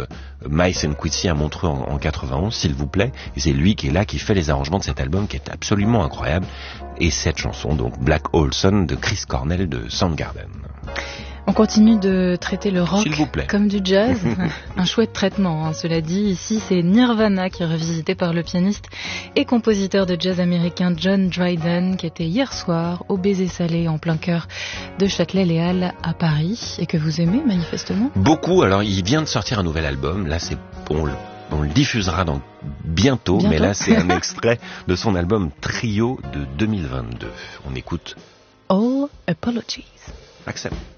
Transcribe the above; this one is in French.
Mice and Quincy à Montreux en 91, s'il vous plaît. Et c'est lui qui est là, qui fait les arrangements de cet album qui est absolument incroyable. Et cette chanson, donc Black Hole Sun de Chris Cornell de Soundgarden. On continue de traiter le rock S'il vous plaît. comme du jazz. Un chouette traitement, cela dit. Ici, c'est Nirvana qui est revisité par le pianiste et compositeur de jazz américain John Dryden, qui était hier soir au Baiser Salé en plein cœur de Châtelet-Les-Halles à Paris et que vous aimez manifestement. Beaucoup. Alors, il vient de sortir un nouvel album. Là, on le diffusera bientôt, mais là, c'est un extrait de son album Trio de 2022. On écoute All Apologies. Accept.